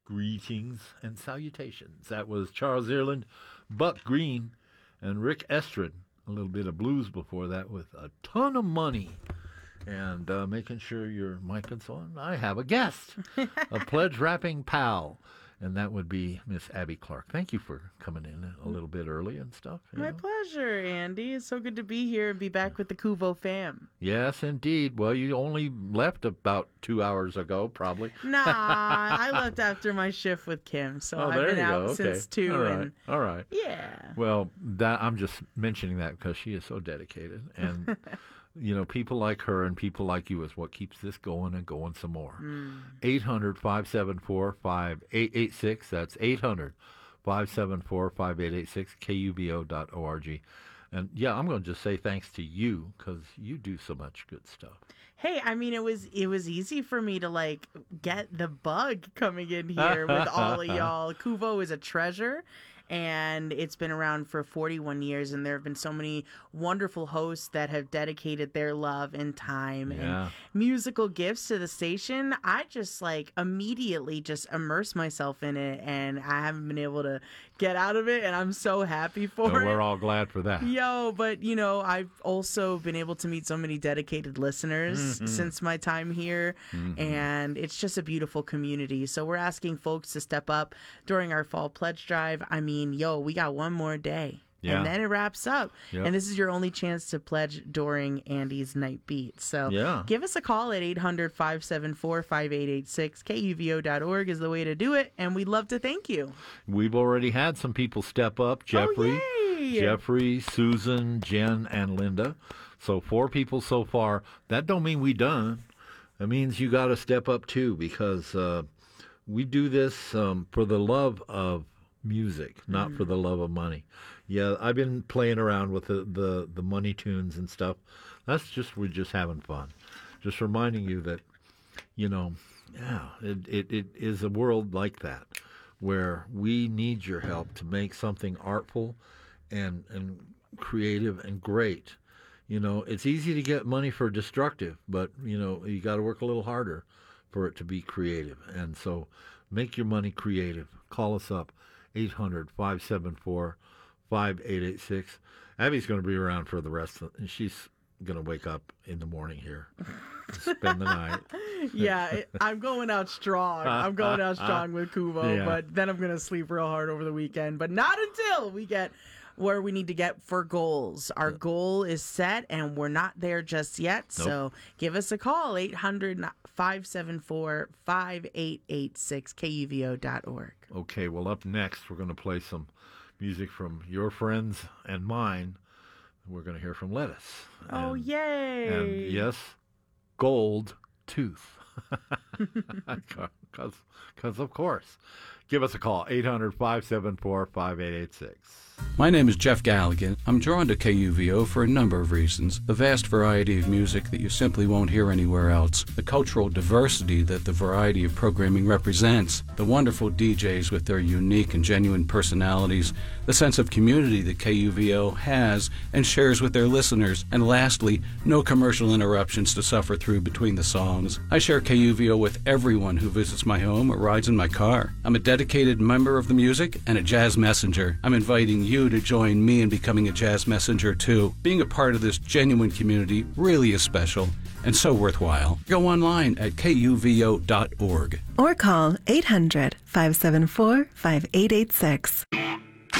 Greetings and salutations. That was Charles Ireland, Buck Green, and Rick Estrid. A little bit of blues before that with A Ton of Money. And making sure your mic is on. I have a guest, a pledge wrapping pal. And that would be Miss Abby Clark. Thank you for coming in a little bit early and stuff. My pleasure, Andy. It's so good to be here and be back with the Kuvo fam. Yes, indeed. Well, you only left about 2 hours ago, probably. Nah, I left after my shift with Kim, so I've been out since 2. All right. Yeah. Well, I'm just mentioning that because she is so dedicated. And, people like her and people like you is what keeps this going and going some more. 800-574-5886. That's 800-574-5886, KUVO.org. And, I'm going to just say thanks to you because you do so much good stuff. Hey, I mean, it was easy for me to, get the bug coming in here with all of y'all. Kuvo is a treasure. And it's been around for 41 years, and there have been so many wonderful hosts that have dedicated their love and time and musical gifts to the station. I just immediately just immerse myself in it, and I haven't been able to get out of it, and I'm so happy for it. We're all glad for that. But I've also been able to meet so many dedicated listeners since my time here, and it's just a beautiful community. So we're asking folks to step up during our fall pledge drive. I mean, we got one more day. Yeah. And then it wraps up. Yep. And this is your only chance to pledge during Andy's Night Beat. So give us a call at 800-574-5886. KUVO.org is the way to do it. And we'd love to thank you. We've already had some people step up. Jeffrey, Susan, Jen, and Linda. So 4 people so far. That don't mean we done. That means you got to step up too, because we do this for the love of music, not for the love of money. Yeah, I've been playing around with the money tunes and stuff. We're just having fun. Just reminding you that, it is a world like that where we need your help to make something artful and creative and great. It's easy to get money for destructive, but, you got to work a little harder for it to be creative. And so make your money creative. Call us up. 800-574-5886. Abby's going to be around for the rest of she's going to wake up in the morning here and spend the night. I'm going out strong. I'm going out strong with Kuvo, but then I'm going to sleep real hard over the weekend. But not until we get where we need to get for goals. Our goal is set, and we're not there just yet. Nope. So give us a call, 800-574-5886, KUVO.org. Okay, well, up next, we're going to play some music from your friends and mine. We're going to hear from Lettuce. Yay! And yes, Gold Tooth. Because of course. Give us a call, 800-574-5886. My name is Jeff Galligan. I'm drawn to KUVO for a number of reasons. The vast variety of music that you simply won't hear anywhere else. The cultural diversity that the variety of programming represents. The wonderful DJs with their unique and genuine personalities. The sense of community that KUVO has and shares with their listeners. And lastly, no commercial interruptions to suffer through between the songs. I share KUVO with everyone who visits my home or rides in my car. I'm a dedicated member of the music and a jazz messenger. I'm inviting you to join me in becoming a jazz messenger too. Being a part of this genuine community really is special and so worthwhile. Go online at KUVO.org. Or call 800-574-5886.